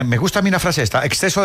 Me gusta a mí una frase esta, exceso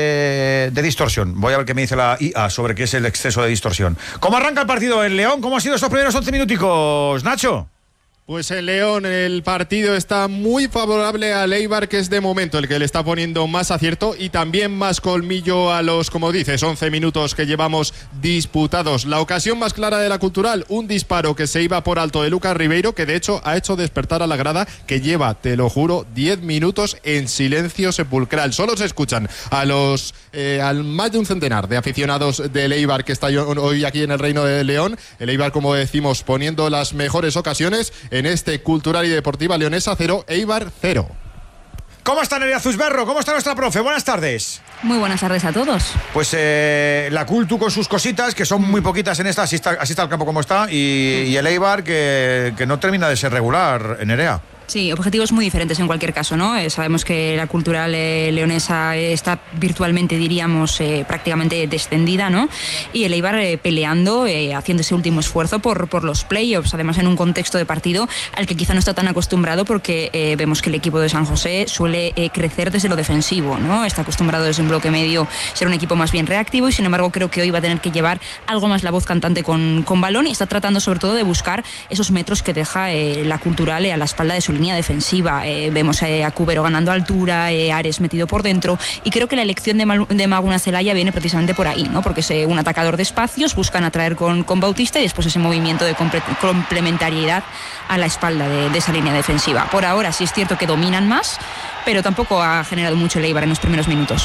de distorsión. Voy a ver qué me dice la IA sobre qué es el exceso de distorsión. ¿Cómo arranca el partido en León? ¿Cómo han sido estos primeros 11 minuticos, Nacho? Pues en León el partido está muy favorable al Eibar, que es de momento el que le está poniendo más acierto y también más colmillo a los, como dices, 11 minutos que llevamos disputados. La ocasión más clara de la Cultural, un disparo que se iba por alto de Lucas Ribeiro, que de hecho ha hecho despertar a la grada, que lleva, te lo juro, 10 minutos en silencio sepulcral. Solo se escuchan a los al más de un centenar de aficionados del Eibar que está hoy aquí en el Reino de León. El Eibar, como decimos, poniendo las mejores ocasiones en este Cultural y Deportiva Leonesa 0, Eibar 0. ¿Cómo está Nerea Zuzberro? ¿Cómo está nuestra profe? Buenas tardes. Muy buenas tardes a todos. Pues la Cultu con sus cositas, que son muy poquitas en esta, así está el campo como está, y el Eibar que no termina de ser regular, Nerea. Sí, objetivos muy diferentes en cualquier caso, ¿no? Sabemos que la Cultural leonesa está virtualmente, diríamos, prácticamente descendida, ¿no? Y el Eibar peleando, haciendo ese último esfuerzo por los playoffs, además en un contexto de partido al que quizá no está tan acostumbrado porque vemos que el equipo de San José suele crecer desde lo defensivo, ¿no? Está acostumbrado desde un bloque medio ser un equipo más bien reactivo y sin embargo creo que hoy va a tener que llevar algo más la voz cantante con balón y está tratando sobre todo de buscar esos metros que deja la Cultural a la espalda de su línea defensiva. Vemos a Cubero ganando altura, Ares metido por dentro y creo que la elección de Maguna Zelaya viene precisamente por ahí, ¿no? Porque es un atacador de espacios, buscan atraer con Bautista y después ese movimiento de complementariedad a la espalda de esa línea defensiva. Por ahora sí es cierto que dominan más, pero tampoco ha generado mucho el Eibar en los primeros minutos.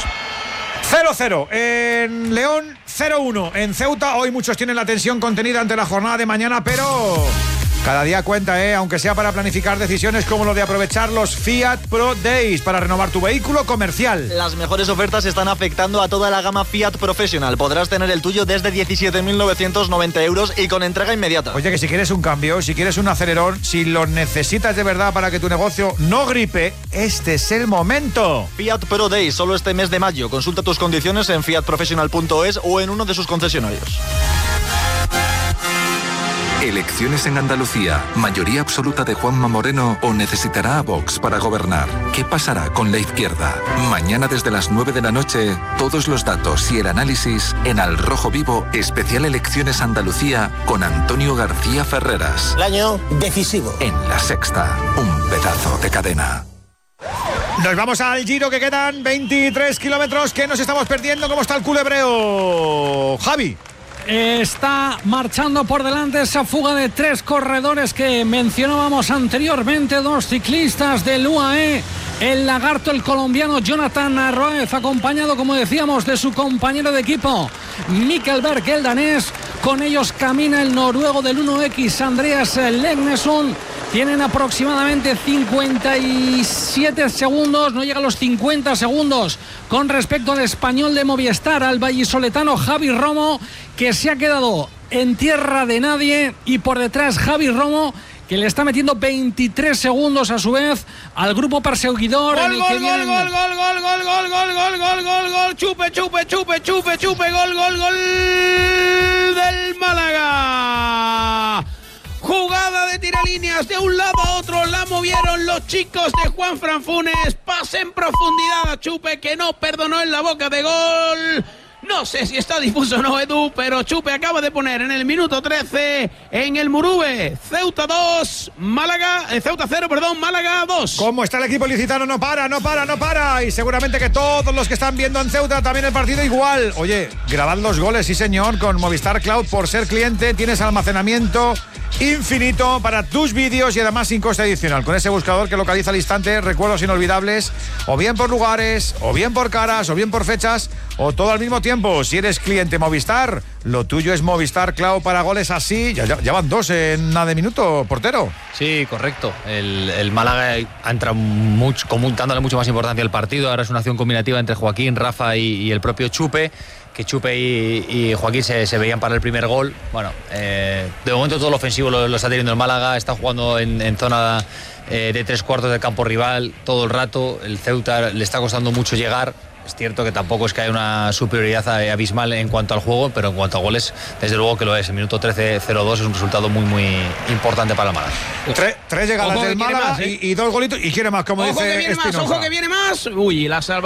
0-0 en León, 0-1 en Ceuta. Hoy muchos tienen la tensión contenida ante la jornada de mañana, pero cada día cuenta, aunque sea para planificar decisiones como lo de aprovechar los Fiat Pro Days para renovar tu vehículo comercial. Las mejores ofertas están afectando a toda la gama Fiat Professional. Podrás tener el tuyo desde 17.990 euros y con entrega inmediata. Oye, que si quieres un cambio, si quieres un acelerón, si lo necesitas de verdad para que tu negocio no gripe, este es el momento. Fiat Pro Days, solo este mes de mayo. Consulta tus condiciones en fiatprofessional.es o en uno de sus concesionarios. Elecciones en Andalucía, mayoría absoluta de Juanma Moreno o necesitará a Vox para gobernar. ¿Qué pasará con la izquierda? Mañana desde las 9 de la noche, todos los datos y el análisis en Al Rojo Vivo, especial Elecciones Andalucía con Antonio García Ferreras. El año decisivo. En La Sexta, un pedazo de cadena. Nos vamos al Giro, que quedan 23 kilómetros que nos estamos perdiendo. ¿Cómo está el culebreo, Javi? Está marchando por delante esa fuga de 3 corredores que mencionábamos anteriormente, 2 ciclistas del UAE, el lagarto, el colombiano Jonathan Arroez, acompañado, como decíamos, de su compañero de equipo Mikkel Berg, el danés. Con ellos camina el noruego del 1X, Andreas Legnesson. Tienen aproximadamente 57 segundos, no llega a los 50 segundos con respecto al español de Movistar, al vallisoletano Javi Romo, que se ha quedado en tierra de nadie, y por detrás Javi Romo, que le está metiendo 23 segundos a su vez al grupo perseguidor. Gol, chupe, gol del Málaga. Jugada de tiralíneas de un lado a otro, la movieron los chicos de Juan Fran Funes, pase en profundidad a Chupe, que no perdonó en la boca de gol. No sé si está difuso o no, Edu, pero Chupe acaba de poner en el minuto 13 en el Murube. Ceuta 2, Ceuta 0, Málaga 2. ¿Cómo está el equipo ilicitano? No para. Y seguramente que todos los que están viendo en Ceuta también el partido igual. Oye, grabad los goles, sí señor, con Movistar Cloud. Por ser cliente tienes almacenamiento infinito para tus vídeos y además sin coste adicional. Con ese buscador que localiza al instante recuerdos inolvidables, o bien por lugares, o bien por caras, o bien por fechas, o todo al mismo tiempo. Si eres cliente Movistar, lo tuyo es Movistar Cloud para goles así. Ya van 2 en nada de minuto, portero. Sí, correcto. El Málaga ha entrado dándole mucho más importancia al partido. Ahora es una acción combinativa entre Joaquín, Rafa y el propio Chupe, que Chupe y Joaquín se veían para el primer gol. Bueno, de momento todo lo ofensivo lo está teniendo el Málaga. Está jugando en zona de 3/4 del campo rival todo el rato. El Ceuta le está costando mucho llegar. Es cierto que tampoco es que haya una superioridad abismal en cuanto al juego, pero en cuanto a goles, desde luego que lo es. El minuto 13-0-2 es un resultado muy, muy importante para el Málaga. Tres llegadas Ojo del que quiere Málaga más, y 2 golitos. Y quiere más, como Ojo dice que viene más, Espinosa. ojo que viene más. Uy, la salva.